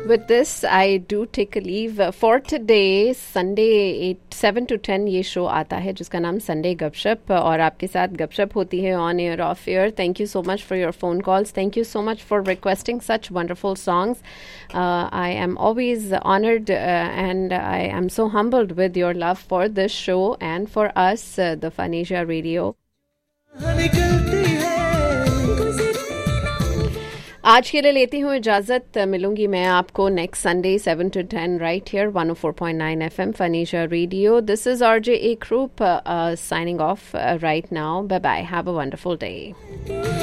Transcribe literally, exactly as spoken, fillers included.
With this, I do take a leave for today. Sunday eight seven to ten ये show आता है जिसका नाम संडे गपशप और आपके साथ गपशप होती है on air of air. Thank you so much for your phone calls. Thank you so much for requesting such wonderful songs. Uh, I am always honored uh, and I am so humbled with your love for this show and for us, uh, the Fanesia Radio. आज के लिए लेती हूँ इजाज़त. मिलूंगी मैं आपको next Sunday seven to ten right here one O four point nine F M फनीशा radio. This is R J A group signing off right now. Bye bye. Have a wonderful day.